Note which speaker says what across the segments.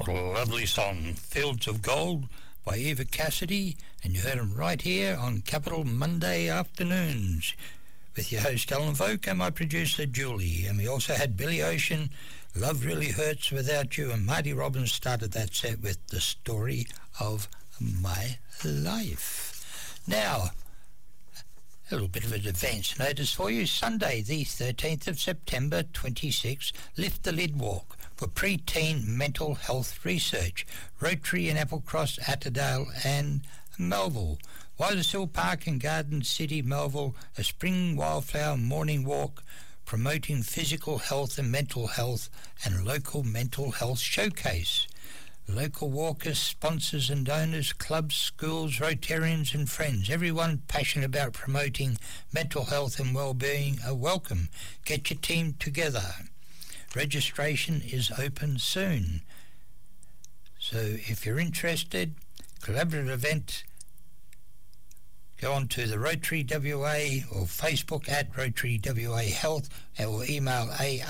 Speaker 1: What a lovely song, Fields of Gold by Eva Cassidy, and you heard them right here on Capital Monday afternoons with your host Alan Voke and my producer Julie. And we also had Billy Ocean, Love Really Hurts Without You, and Marty Robbins started that set with The Story of My Life. Now, a little bit of an advance notice for you. Sunday, the 13th of September 26, Lift the Lid Walk for preteen mental health research. Rotary in Applecross, Atterdale and Melville. Wallace Hill Park and Garden City, Melville, a spring wildflower morning walk promoting physical health and mental health and local mental health showcase. Local walkers, sponsors and donors, clubs, schools, Rotarians and friends, everyone passionate about promoting mental health and well-being are welcome. Get your team together. Registration is open soon. So if you're interested, collaborative event, go on to the Rotary WA or Facebook at Rotary WA Health or email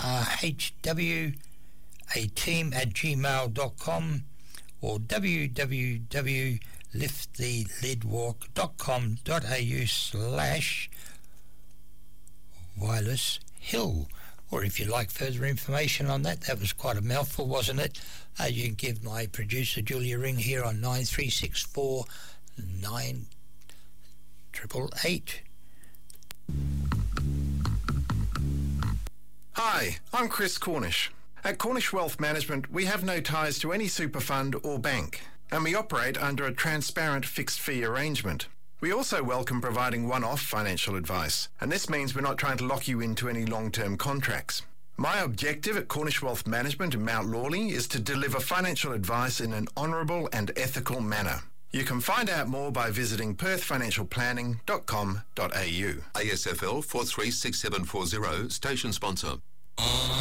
Speaker 1: arhwateam@gmail.com or www.liftthelidwalk.com.au/Wireless Hill. Or if you'd like further information on that was quite a mouthful, wasn't it? You can give my producer Julia a ring here on 9364 9888.
Speaker 2: Hi, I'm Chris Cornish. At Cornish Wealth Management, we have no ties to any super fund or bank, and we operate under a transparent fixed fee arrangement. We also welcome providing one-off financial advice, and this means we're not trying to lock you into any long-term contracts. My objective at Cornish Wealth Management in Mount Lawley is to deliver financial advice in an honourable and ethical manner. You can find out more by visiting perthfinancialplanning.com.au.
Speaker 3: ASFL 436740, station sponsor.